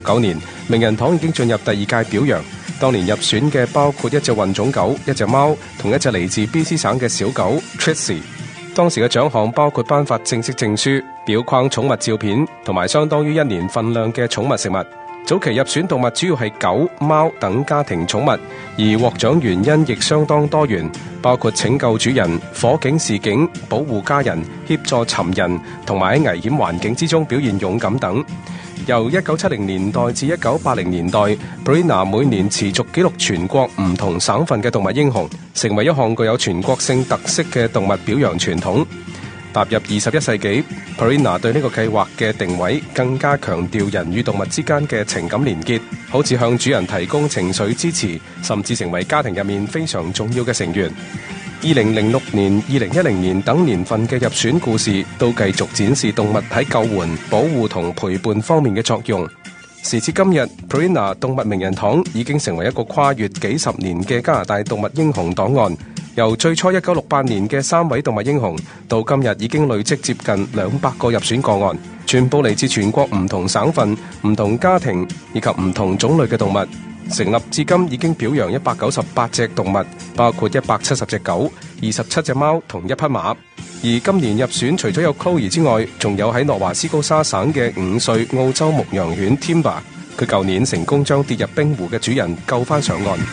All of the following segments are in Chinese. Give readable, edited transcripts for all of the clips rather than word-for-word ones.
9年，名人堂已經進入第2屆表揚。當年入選嘅包括一隻混種狗、一隻貓同一隻嚟自 BC 省嘅小狗 Trixie。當時嘅獎項包括頒發正式證書、裱框寵物照片同埋相當於1年份量嘅寵物食物。早期入選動物主要係狗、貓等家庭寵物，而獲獎原因亦相當多元，包括拯救主人、火警示警、保護家人、協助尋人同埋喺危險環境之中表現勇敢等。由1970年代至1980年代 Purina 每年持續紀錄全國唔同省份嘅動物英雄，成為一項具有全國性特色嘅動物表揚傳統。踏入21世紀 Purina 對呢個計劃嘅定位更加強調人與動物之間嘅情感連結，好似向主人提供情緒支持，甚至成為家庭入面非常重要嘅成員。2006年、2010年等年份嘅入選故事都繼續展示動物喺救援、保護同陪伴方面嘅作用。時至今日 Purina 動物名人堂已經成為一個跨越幾十年嘅加拿大動物英雄檔案。由最初1968年嘅3位動物英雄，到今日已經累積接近200個入選個案，全部嚟自全國唔同省份、唔同家庭以及唔同種類嘅動物。成立至今已經表揚198隻動物，包括170隻狗、27隻貓同1匹馬。而今年入選除咗有 Chloe 之外，仲有喺諾華斯高沙省嘅5歲澳洲牧羊犬 Timber， 佢舊年成功將跌入冰湖嘅主人救返上岸。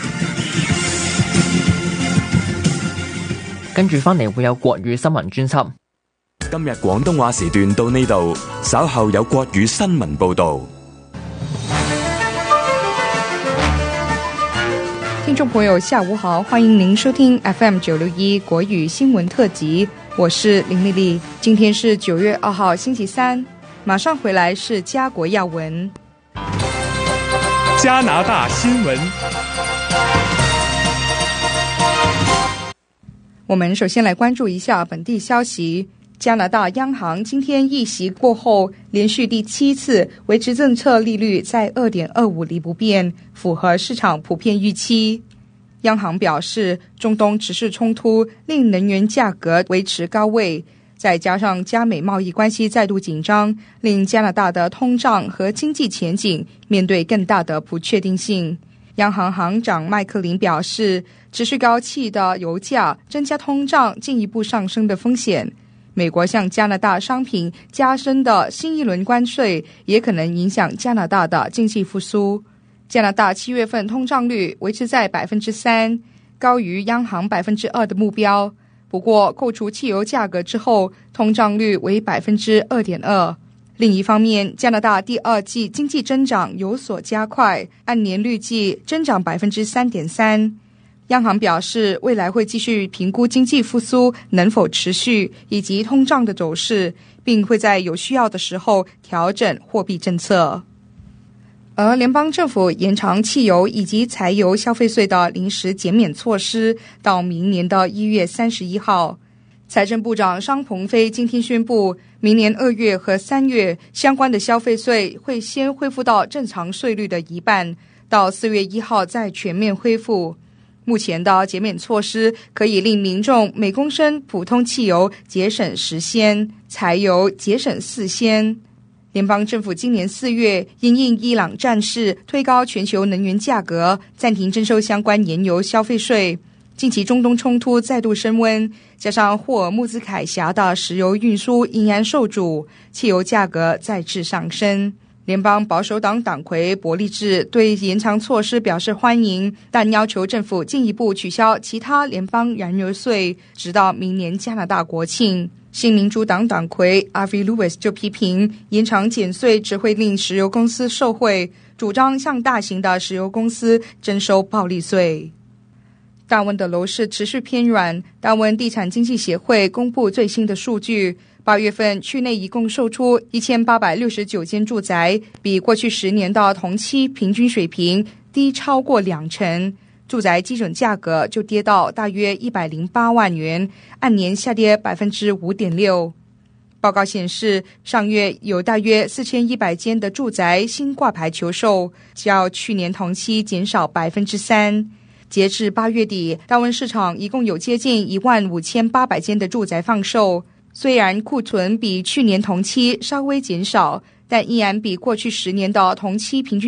跟住返嚟會有國語新聞專輯。 今日廣東話時段到呢度，稍後有國語新聞報導。 聽眾朋友下午好，歡迎您收聽 FM961 國語新聞特輯，我是林麗麗。今天是9月2號星期三，馬上回來是加國要聞。 加拿大新聞， 我們首先來關注一下本地消息。加拿大央行今天議息過後，連續第7次維持政策利率在 2.25 厘不變，符合市場普遍預期。央行表示，中東局勢衝突令能源價格維持高位，再加上加美貿易關係再度緊張，令加拿大的通脹和經濟前景面對更大的不確定性。央行行長麥克林表示，持續高企的油價增加通脹進一步上升的風險。美國向加拿大商品加深的新一輪關稅也可能影響加拿大的經濟復甦。加拿大7月份通脹率維持在 3%， 高於央行 2% 的目標。不過扣除汽油價格之後，通脹率為 2.2%。另一方面，加拿大第二季經濟增長有所加快，按年預計增長 3.3%。央行表示，未來會繼續評估經濟復甦能否持續，以及通脹的走勢，並會在有需要的時候調整貨幣政策。而聯邦政府延長汽油以及柴油消費稅的臨時減免措施到明年的1月31號。財政部長商鵬飛今天宣布，明年2月和3月相關的消費稅會先恢復到正常稅率的一半，到4月1號再全面恢復。目前的減免措施可以令民眾每公升普通汽油節省10仙，柴油節省4仙。聯邦政府今年4月因應伊朗戰事推高全球能源價格，暫停徵收相關燃油消費稅。近期中東衝突再度升溫，加上霍爾木茲海峽的石油運輸仍然受阻，汽油價格再次上升。聯邦保守黨黨魁伯利治對延長措施表示歡迎，但要求政府進一步取消其他聯邦燃油稅，直到明年加拿大國慶。新民主黨黨魁 Avi Lewis 就批評延長減稅只會令石油公司受惠，主張向大型的石油公司徵收暴利稅。大溫的樓市持續偏軟，大溫地產經濟協會公布最新的數據，8月份區內一共售出1869間住宅，比過去10年的同期平均水平低超過20%，住宅基準價格就跌到大約108萬元，按年下跌 5.6%。報告顯示，上月有大約4100間的住宅新掛牌求售，較去年同期減少 3%。截至8月底，大溫市場一共有接近15800間的住宅放售，雖然庫存比去年同期稍微減少， 但依然比过去10年的同期平均